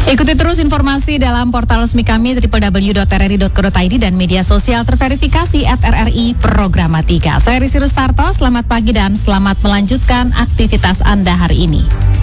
Ikuti terus informasi dalam portal resmi kami www.rri.co.id dan media sosial terverifikasi @RRI Programatika. Saya Risi Rustarto, selamat pagi dan selamat melanjutkan aktivitas Anda hari ini.